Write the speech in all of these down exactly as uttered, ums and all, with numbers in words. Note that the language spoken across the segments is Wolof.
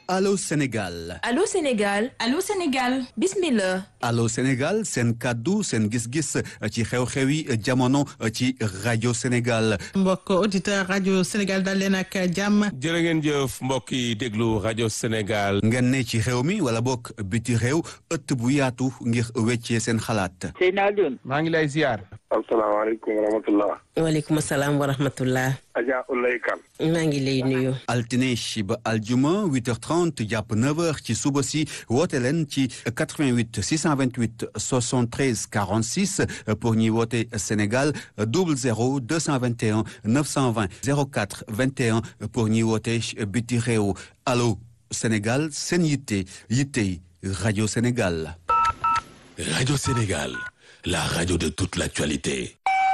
Allô Sénégal. Allô Sénégal. Allô Sénégal. Bismillah. Allô Sénégal seen kàddu seen gis-gis ci xew-xewi jamono ci rajo Sénégal. mbokk auditeur rajo Sénégal dal leen ak jàmm. jërë ngeen jëf mbokk yi déglu rajo Sénégal. ngeen ne ci réew mi wala bokk biti réew ëtt bu yaatu ngir weccee seen xalaat. Seyna Alioune. maa ngi lay ziar. asalaamaaleykum wa rahmatullah. waaleykum salaam wa rahmatullah. Adja Oulaye Kane. maa ngi lay nuyu. altine ba aljuma huit heures trente jàpp neuf heures ci suba si woote leen ci quatre-vingt-huit six cent vingt-huit soixante-treize quarante-six pour ñi woote Sénégal double zéro deux cent vingt et un neuf cent vingt zéro quatre vingt et un pour ñi woote biti réew. Allô Sénégal seen yitte yitte rajo Sénégal. Radio Sénégal, la radio de toute l'actualité.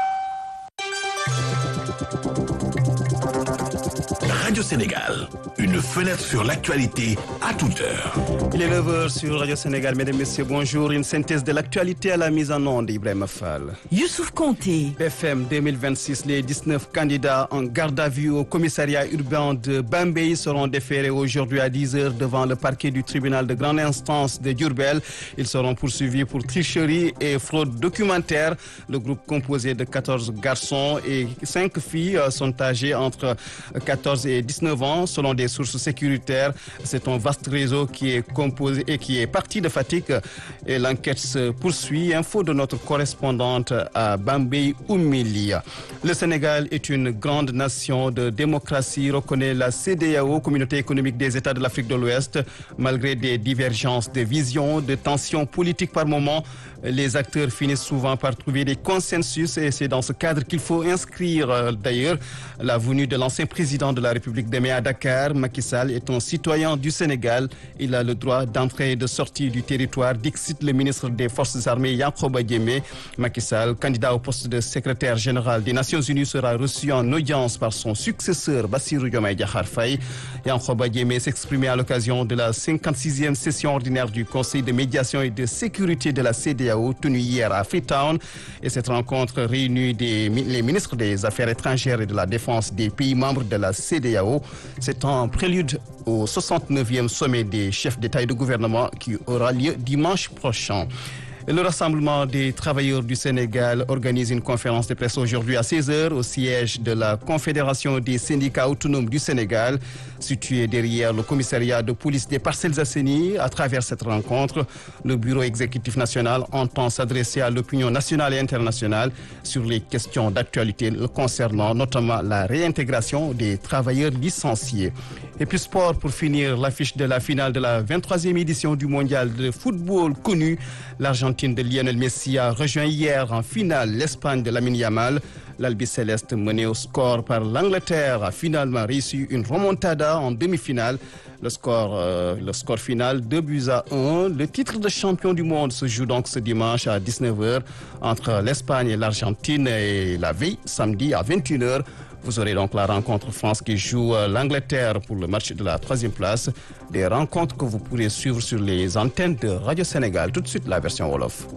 Radio Sénégal, une fenêtre sur l'actualité à toute heure. Il est neuf heures sur Radio Sénégal. Mesdames, Messieurs, bonjour. Une synthèse de l'actualité à la mise en onde d'Ibrahima Fall. Youssouf Konté. B F M deux mille vingt-six, les dix-neuf candidats en garde à vue au commissariat urbain de Bambey seront déférés aujourd'hui à dix heures devant le parquet du tribunal de grande instance de Diourbel. Ils seront poursuivis pour tricherie et fraude documentaire. Le groupe composé de quatorze garçons et cinq filles sont âgés entre quatorze et dix-neuf ans selon des sources sécuritaires. C'est un vaste réseau qui est composé et qui est parti de Fatick et l'enquête se poursuit. Info de notre correspondante à Bambey, Oumilia. Le Sénégal est une grande nation de démocratie, reconnaît la C E D E A O, Communauté économique des États de l'Afrique de l'Ouest. Malgré des divergences de vision, de tensions politiques par moment, les acteurs finissent souvent par trouver des consensus et c'est dans ce cadre qu'il faut inscrire euh, d'ailleurs la venue de l'ancien président de la République demain à Dakar. Macky Sall est un citoyen du Sénégal. Il a le droit d'entrée et de sortie du territoire, dixit le ministre des Forces armées Yankhoba Diémé. Macky Sall, candidat au poste de secrétaire général des Nations Unies, sera reçu en audience par son successeur Bassirou Diomaye Diakhar Faye. Yankhoba Diémé s'exprimait à l'occasion de la cinquante-sixième session ordinaire du Conseil de médiation et de sécurité de la C E D E A O tenue hier à Freetown. Et cette rencontre réunit des, les ministres des Affaires étrangères et de la Défense des pays membres de la C E D E A O. C'est un prélude au soixante-neuvième sommet des chefs d'État et de gouvernement qui aura lieu dimanche prochain. Le Rassemblement des travailleurs du Sénégal organise une conférence de presse aujourd'hui à seize heures au siège de la Confédération des syndicats autonomes du Sénégal, situé derrière le commissariat de police des Parcelles Assainies. À travers cette rencontre, le Bureau exécutif national entend s'adresser à l'opinion nationale et internationale sur les questions d'actualité concernant notamment la réintégration des travailleurs licenciés. Et puis sport pour finir, l'affiche de la finale de la vingt-troisième édition du mondial de football connu. L'Argentine de Lionel Messi a rejoint hier en finale l'Espagne de Lamine Yamal. L'Albiceleste, mené au score par l'Angleterre, a finalement réussi une remontada en demi-finale. Le score, euh, le score final, deux buts à un. Le titre de champion du monde se joue donc ce dimanche à dix-neuf heures entre l'Espagne et l'Argentine et la veille, samedi à vingt et une heures. Vous aurez donc la rencontre France qui joue l'Angleterre pour le match de la troisième place. Des rencontres que vous pourrez suivre sur les antennes de Radio Sénégal. Tout de suite, la version Wolof.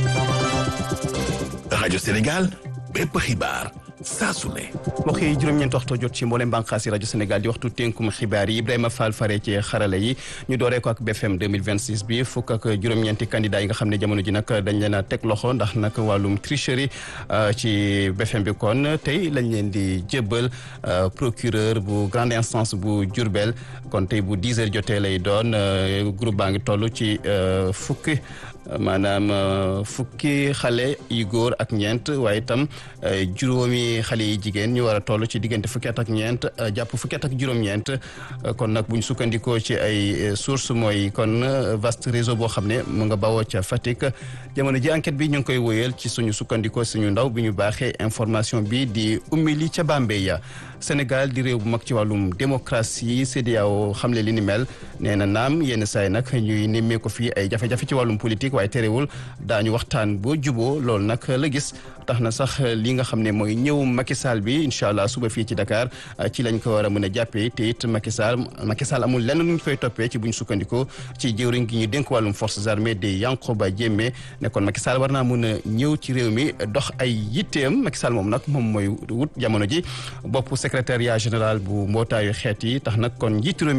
Radio Sénégal, bépp xibaar saa su ne. mbokk yi juróom-ñeent waxtu jot ci mboolem bànqaas yi rajo Sénégal di waxtu tënkum xibaar yi Ibrahima Fall fare ci xarala yi ñu dooree ko ak B F M deux mille vingt-six bi fukk ak juróom-ñeenti candidat yi nga xam ne jamono ji nag dañ leen a teg loxo ndax nag wàllum tricherie ci B F M bi kon tey lañ leen di jébbal procureur bu grande instance bu Diourbel kon tey bu dix heures jotee lay doon groupe baa ngi toll ci fukki maanaam fukki xale yu góor ak ñeent waaye itam juróomi xale yi jigéen ñu war a toll ci diggante fukki at ak ñeent jàpp fukki at ak juróom-ñeent kon nag bu ñu sukkandikoo ci ay source mooy kon vaste réseau boo xam ne mu nga bawoo ca Fatick jamono ji enquête bi ñu ngi koy wóyal ci suñu sukkandikoo suñu ndaw bi ñu baaxee information bi di Oumy ca Bambey ya Sénégal di réew bu mag ci wàllum démocratie C E D E A O xamle li ni mel nee na naam yenn saay nag ñuy nemmee ko fii ay jafe-jafe ci wàllum politique waaye terewul daañu waxtaan boo juboo loolu nag la gis tax na sax li nga xam ne mooy ñëw Macky Sall bi incha allah suba fii ci Dakar ci lañ ko war a mën a jàppee te it Macky Sall Macky Sall amul lenn lu ñu koy toppee ci buñ sukkandikoo ci jëwriñ gi ñu dénk wàllum forces armées de Yankhoba Diémé ne kon Macky Sall war naa mën a ñëw ci réew mi dox ay yitteem Macky Sall moom nag moom mooy wut jamono ji bopp secrétariat général bu mbootaayu xeet yi tax nag kon njiitu